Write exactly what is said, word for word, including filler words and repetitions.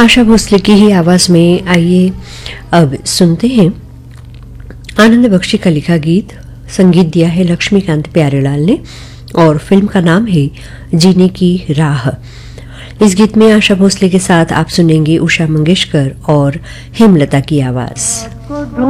आशा भोसले की ही आवाज में आइए अब सुनते हैं आनंद बख्शी का लिखा गीत। संगीत दिया है लक्ष्मीकांत प्यारेलाल ने और फिल्म का नाम है जीने की राह। इस गीत में आशा भोसले के साथ आप सुनेंगे उषा मंगेशकर और हेमलता की आवाज।